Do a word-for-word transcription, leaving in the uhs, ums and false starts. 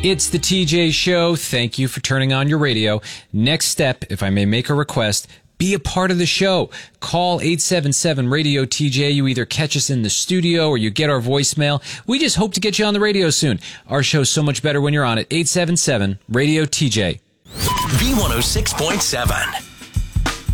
It's the T J Show. Thank you for turning on your radio. Next step, if I may make a request, be a part of the show. Call eight seven seven radio T J. You either catch us in the studio or you get our voicemail. We just hope to get you on the radio soon. Our show's so much better when you're on it. eight seven seven radio T J. V one oh six point seven.